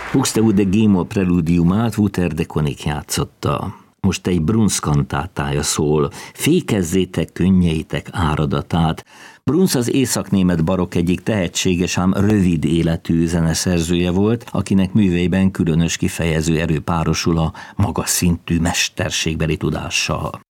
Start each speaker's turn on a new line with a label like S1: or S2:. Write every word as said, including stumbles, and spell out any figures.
S1: Buxtehude de G-moll preludiumát Wouter de Konig játszotta. Most egy Bruns kantátája szól, fékezzétek könnyeitek áradatát. Bruns az északnémet barokk egyik tehetséges, ám rövid életű zeneszerzője volt, akinek műveiben különös kifejező erő párosul a magas szintű mesterségbeli tudással.